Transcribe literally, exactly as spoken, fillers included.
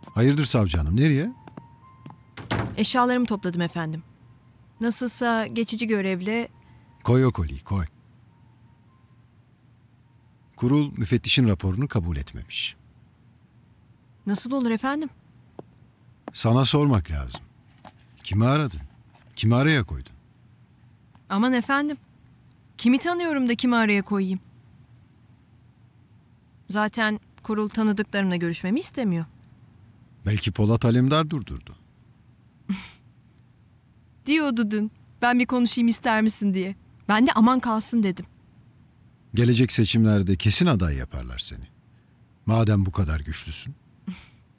Hayırdır savcı hanım, nereye? Eşyalarımı topladım efendim. Nasılsa geçici görevle... Koy o koliyi, koy. Kurul müfettişin raporunu kabul etmemiş. Nasıl olur efendim? Sana sormak lazım. Kimi aradın? Kimi araya koydun? Aman efendim. Kimi tanıyorum da kimi araya koyayım? Zaten kurul tanıdıklarımla görüşmemi istemiyor. Belki Polat Alemdar durdurdu. Diyordu dün. Ben bir konuşayım ister misin diye. Ben de aman kalsın dedim. Gelecek seçimlerde kesin aday yaparlar seni. Madem bu kadar güçlüsün.